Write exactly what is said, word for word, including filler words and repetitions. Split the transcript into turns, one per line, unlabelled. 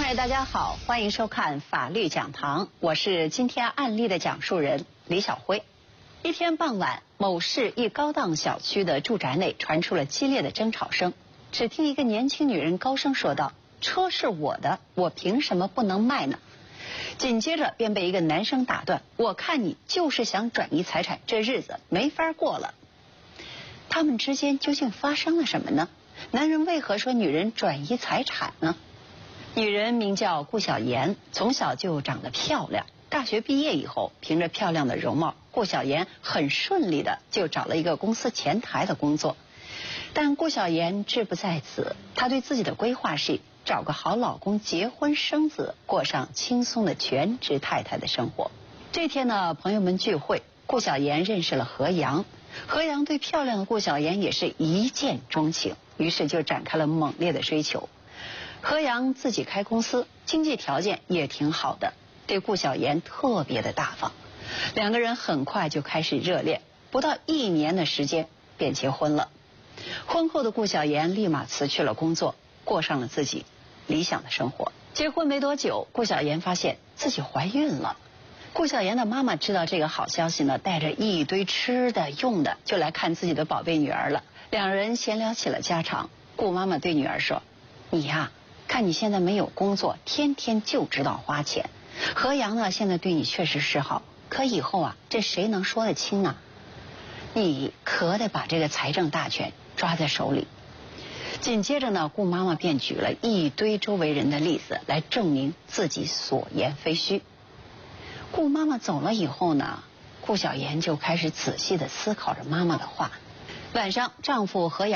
嗨，大家好，欢迎收看法律讲堂，我是今天案例的讲述人李晓辉。一天傍晚，某市一高档小区的住宅内传出了激烈的争吵声。只听一个年轻女人高声说道：“车是我的，我凭什么不能卖呢？”紧接着便被一个男生打断：“我看你就是想转移财产，这日子没法过了。”他们之间究竟发生了什么呢？男人为何说女人转移财产呢？女人名叫顾小妍，从小就长得漂亮。大学毕业以后，凭着漂亮的容貌，顾小妍很顺利的就找了一个公司前台的工作。但顾小妍志不在此，她对自己的规划是找个好老公，结婚生子，过上轻松的全职太太的生活。这天呢，朋友们聚会，顾小妍认识了何阳。何阳对漂亮的顾小妍也是一见钟情，于是就展开了猛烈的追求。何阳自己开公司，经济条件也挺好的，对顾小妍特别的大方。两个人很快就开始热恋，不到一年的时间便结婚了。婚后的顾小妍立马辞去了工作，过上了自己理想的生活。结婚没多久，顾小妍发现自己怀孕了。顾小妍的妈妈知道这个好消息呢，带着一堆吃的用的就来看自己的宝贝女儿了。两人闲聊起了家常。顾妈妈对女儿说：“你呀，看你现在没有工作，天天就知道花钱。何阳呢，现在对你确实是好，可以后啊，这谁能说得清呢？你可得把这个财政大权抓在手里。”紧接着呢，顾妈妈便举了一堆周围人的例子来证明自己所言非虚。顾妈妈走了以后呢，顾小妍就开始仔细地思考着妈妈的话。晚上，丈夫何阳